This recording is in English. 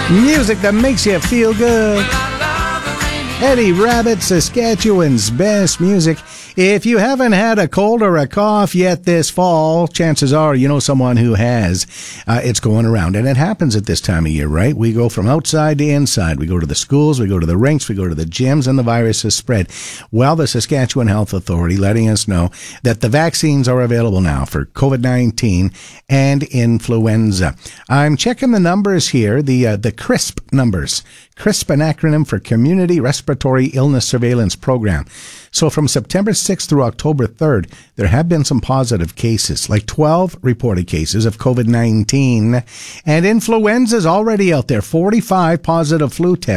Music that makes you feel good. Eddie Rabbitt, Saskatchewan's best music. If you haven't had a cold or a cough yet this fall, chances are you know someone who has. It's going around, and it happens at this time of year, right? We go from outside to inside. We go to the schools, we go to the rinks, we go to the gyms, and the virus has spread. Well, the Saskatchewan Health Authority letting us know that the vaccines are available now for COVID-19 and influenza. I'm checking the numbers here, the CRISP numbers. CRISP, an acronym for Community Respiratory Illness Surveillance Program. So from September 6th through October 3rd, there have been some positive cases, like 12 reported cases of COVID-19. And influenza is already out there, 45 positive flu tests.